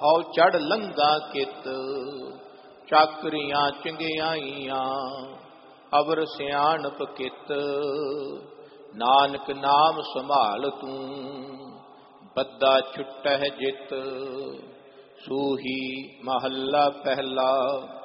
ਹਉ ਚੜ ਲੰਗਾ ਕਿਤ। ਚਾਕਰੀਆਂ ਚੰਗਿਆਈਆਂ ਅਵਰ ਸਿਆਣਪ ਕਿਤ। ਨਾਨਕ ਨਾਮ ਸੰਭਾਲ ਤੂੰ ਬੱਦਾ ਛੁਟਹਿ ਜਿਤ। ਸੂਹੀ ਮਹੱਲਾ ਪਹਿਲਾ।